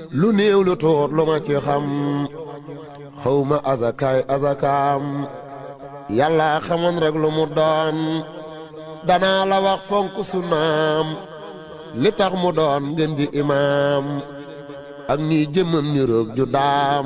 lu néew lu tuut lu ma ci xam xawma azakaay azakaam yàlla xamoon rek lu mu doon danaa la wax fonk sunnaam li tax mu doon ngeen di imaam ak ni jëmmam ni roog ju daam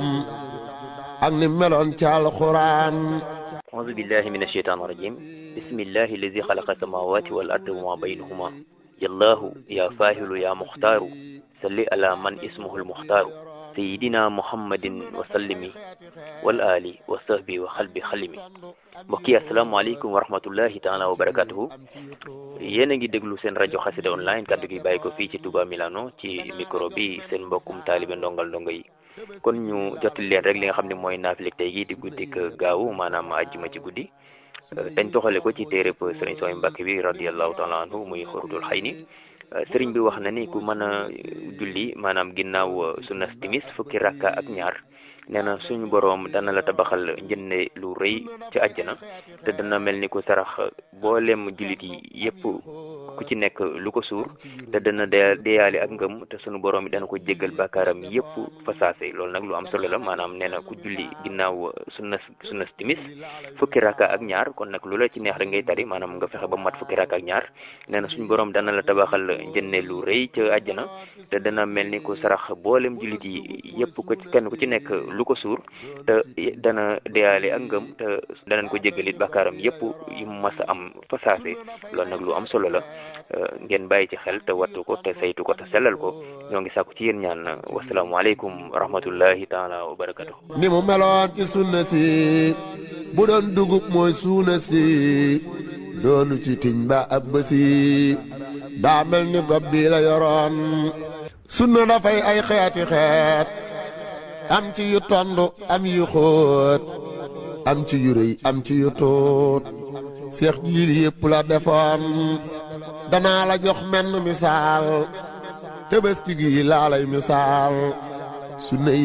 ak ni meloon ci alxuraan. auzu billahi min asheytaan rajim bismillahi allazi xalaqa samawati wal ardi wa ma baynahuma yallaahu ya faahilu ya muxtaaru salli ala man ismuhu lmuxtaaru sayidina muhammadin wa sallimi wal ali wa sahbi wa xalbi xalimi. mbokk yi asalaamaaleykum wa rahmatullahi taala wa barakatuhu. yéen a ngi déglu seen rajo xasida online kaddu gi bàyyi ko fii ci Touba Milano ci micro bi seen mbokkum taalibe ndongal ndongo yi. kon ñu jottali leen rek li nga xam ne mooy naafileg tey gi di guddik gaawu maanaam àjjuma ci guddi dañ toxale ko ci téereb sëriñ Sooy Mbàkke bi radiyallahu taala anhu muy xurutul xay ni. sëriñ bi wax na ni ku mën a julli maanaam ginnaaw sunna timis fukki rakka ak ñaar nee na suñu boroom dana la tabaxal njënne lu rëy ci àjjana te dana mel ni ku sarax boolem jullit yi yépp ku ci nekk lu ko suur te dana deyaale ak ngëm te suñu boroom yi dana ko jéggal bàkkaaram yépp fa saase. loolu nag lu am solo la maanaam nee na ku julli ginnaaw sunna timis fukki rakka ak ñaar kon nag lu la ci neex rek ngay tari maanaam nga fexe ba mat fukki rakka ak ñaar nee na suñu boroom dana la tabaxal njënne lu rëy ca àjjana te dana mel ni ku sarax boolem jullit yi yépp ko kenn ku ci nekk lu ko suur te dana deyaale ak ngëm te danañ ko jéggalit bàkkaaram yépp yu mas a am fa saase. loolu nag lu am solo la ngeen bàyyi ci xel te wattu ko te saytu ko te sellal ko. ñoo ngi sàkku ci yéen ñaan wasalaamualeykum wa rahmatullahi taala wa barakatuh. ni mu meloon ci sunna si bu doon dugub mooy suuna si doonu ci tiñ ba ab bësi daa mel ni gob bi la yoroon. sunna dafay ay xeeti xeet am ci yu tond am yu xóot am ci yu rëy am ci yu tuut seex jiil yépp la defoon. danaa la jox menn misaal Tabaski gi laa lay misaal sunna